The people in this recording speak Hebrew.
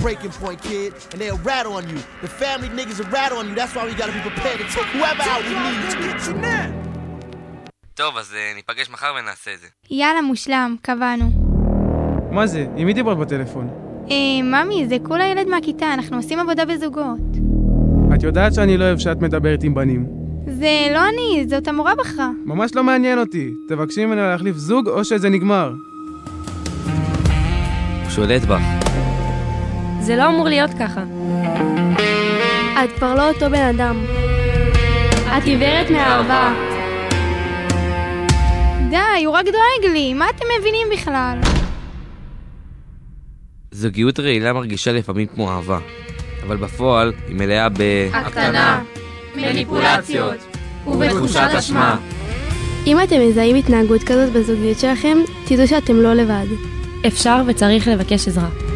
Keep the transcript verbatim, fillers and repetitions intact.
breaking point, kid, and they'll rat on you. The family niggas will rat on you. That's why we gotta be prepared to take whoever out we need to. טוב, אז ניפגש מחר ונעשה את זה. יאללה, מושלם, קבענו. מה זה? עם מי דיברת בטלפון? אה, ממי, זה כולה ילד מהכיתה, אנחנו עושים עבודה בזוגות. את יודעת שאני לא אוהב שאת מדברת עם בנים. זה לא אני, זאת המורה בחרה. ממש לא מעניין אותי. תבקשי ממנו להחליף זוג או שזה נגמר. הוא שולט בך. זה לא אמור להיות ככה. את כבר לא אותו בן אדם. את עיוורת מאהבה. די, הוא רק דואג לי, מה אתם מבינים בכלל? זוגיות רעילה מרגישה לפעמים כמו אהבה, אבל בפועל היא מלאה ב... הקטנה, מניפולציות ובתחושת אשמה. אם אתם מזהים התנהגות כזאת בזוגיות שלכם, תדעו שאתם לא לבד. אפשר וצריך לבקש עזרה.